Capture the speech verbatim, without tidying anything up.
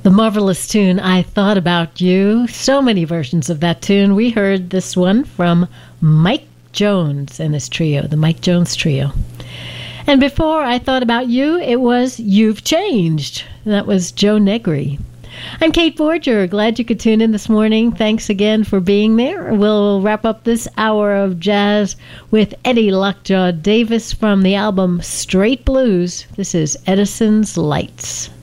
The marvelous tune, I Thought About You. So many versions of that tune. We heard this one from Mike Jones and his trio, the Mike Jones Trio. And before I Thought About You, it was You've Changed. That was Joe Negri. I'm Kate Borger. Glad you could tune in this morning. Thanks again for being there. We'll wrap up this hour of jazz with Eddie Lockjaw Davis from the album Straight Blues. This is Edison's Lights.